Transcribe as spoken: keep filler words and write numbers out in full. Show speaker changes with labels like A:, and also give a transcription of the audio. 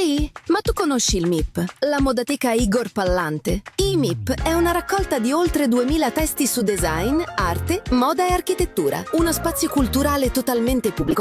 A: Sì, ma tu conosci il M I P, la modateca Igor Pallante. I M I P è una raccolta di oltre duemila testi su design, arte, moda e architettura. Uno spazio culturale totalmente pubblico